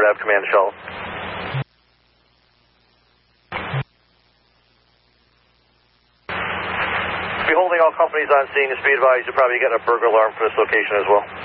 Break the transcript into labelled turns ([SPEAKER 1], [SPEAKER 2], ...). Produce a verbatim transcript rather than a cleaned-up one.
[SPEAKER 1] Newport Ave Command Shuttle. Be holding all companies on scene. Just be advised, you'll probably get a burglar alarm for this location as well.